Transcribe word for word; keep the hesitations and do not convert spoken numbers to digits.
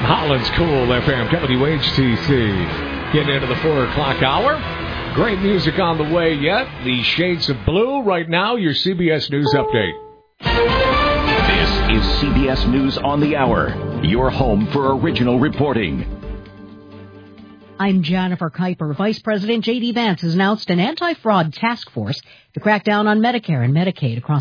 Holland's Cool F M, W H T C. Getting into the four o'clock hour. Great music on the way yet. The Shades of Blue. Right now, your C B S News Update. This is C B S News on the Hour, your home for original reporting. I'm Jennifer Kuiper. Vice President J D Vance has announced an anti-fraud task force to crack down on Medicare and Medicaid across